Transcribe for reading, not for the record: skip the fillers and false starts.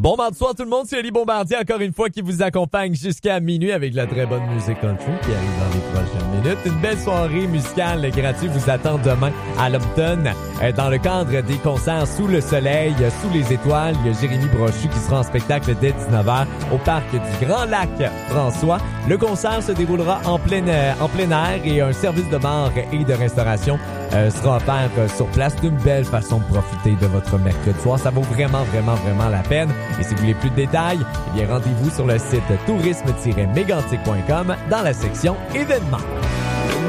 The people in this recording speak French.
Bon mardi soir tout le monde, c'est Oli Bombardier encore une fois qui vous accompagne jusqu'à minuit avec de la très bonne musique country qui arrive dans les prochaines minutes. Une belle soirée musicale gratuite vous attend demain à Lupton dans le cadre des concerts Sous le soleil, Sous les étoiles. Il y a Jérémy Brochu qui sera en spectacle dès 19h au parc du Grand Lac François. Le concert se déroulera en plein air et un service de bar et de restauration sera offert sur place. C'est une belle façon de profiter de votre mercredi soir. Ça vaut vraiment la peine. Et si vous voulez plus de détails, eh bien rendez-vous sur le site tourisme-mégantic.com dans la section événements.